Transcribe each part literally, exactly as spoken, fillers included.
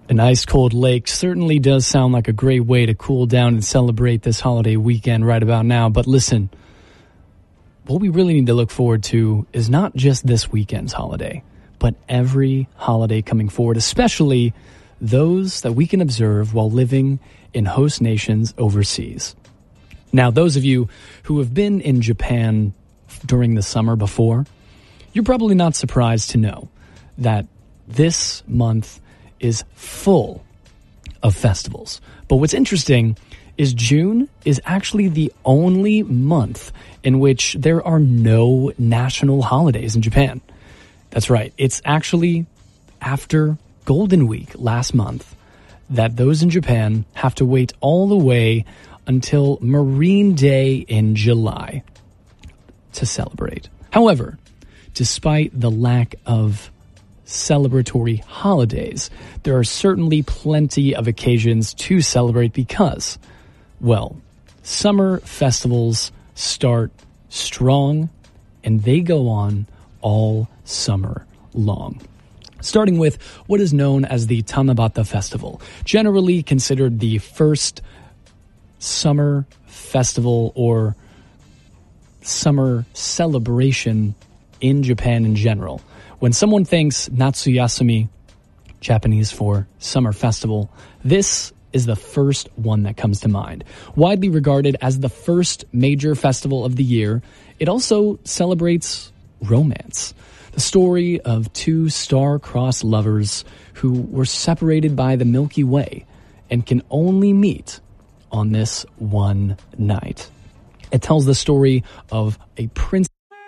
An ice-cold lake certainly does sound like a great way to cool down and celebrate this holiday weekend right about now. But listen, what we really need to look forward to is not just this weekend's holiday, but every holiday coming forward, especially those that we can observe while living in host nations overseas. Now, those of you who have been in Japan during the summer before, you're probably not surprised to know that this month is full of festivals. But what's interesting is June is actually the only month in which there are no national holidays in Japan. That's right. It's actually after Golden Week last month that those in Japan have to wait all the way until Marine Day in July to celebrate. However, despite the lack of celebratory holidays, there are certainly plenty of occasions to celebrate because, well, summer festivals start strong and they go on all summer long. Starting with what is known as the Tanabata Festival, generally considered the first summer festival or summer celebration in Japan in general. When someone thinks Natsuyasumi, Japanese for summer festival, this is the first one that comes to mind. Widely regarded as the first major festival of the year, it also celebrates romance. The story of two star-crossed lovers who were separated by the Milky Way and can only meet on this one night. It tells the story of a prince.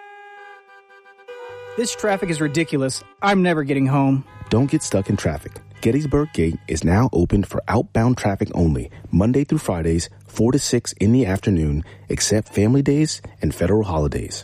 This traffic is ridiculous. I'm never getting home. Don't get stuck in traffic. Gettysburg Gate is now open for outbound traffic only, Monday through Fridays, four to six in the afternoon, except family days and federal holidays.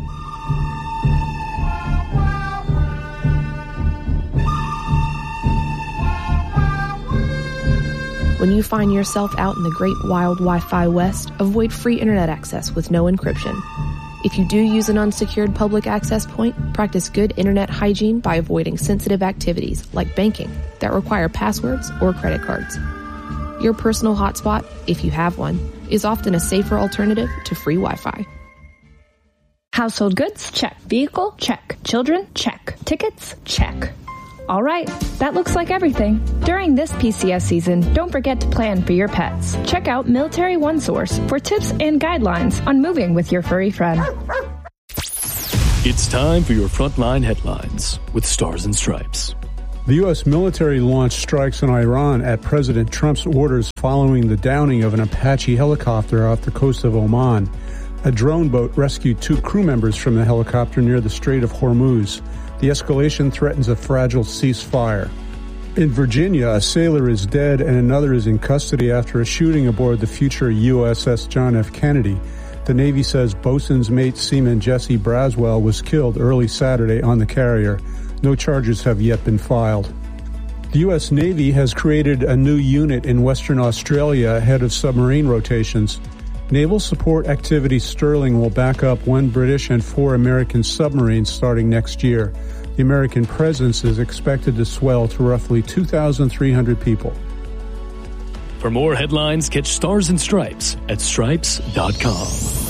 When you find yourself out in the Great Wild Wi-Fi West, avoid free internet access with no encryption. If you do use an unsecured public access point, practice good internet hygiene by avoiding sensitive activities like banking that require passwords or credit cards. Your personal hotspot, if you have one, is often a safer alternative to free Wi-Fi. Household goods? Check. Vehicle? Check. Children? Check. Tickets? Check. All right, that looks like everything. During this P C S season, don't forget to plan for your pets. Check out Military One Source for tips and guidelines on moving with your furry friend. It's time for your Frontline Headlines with Stars and Stripes. The U S military launched strikes in Iran at President Trump's orders following the downing of an Apache helicopter off the coast of Oman. A drone boat rescued two crew members from the helicopter near the Strait of Hormuz. The escalation threatens a fragile ceasefire. In Virginia, a sailor is dead and another is in custody after a shooting aboard the future U S S John F. Kennedy. The Navy says bosun's mate Seaman Jesse Braswell was killed early Saturday on the carrier. No charges have yet been filed. The U S Navy has created a new unit in Western Australia ahead of submarine rotations. Naval Support Activity Sterling will back up one British and four American submarines starting next year. The American presence is expected to swell to roughly two thousand three hundred people. For more headlines, catch Stars and Stripes at stripes dot com.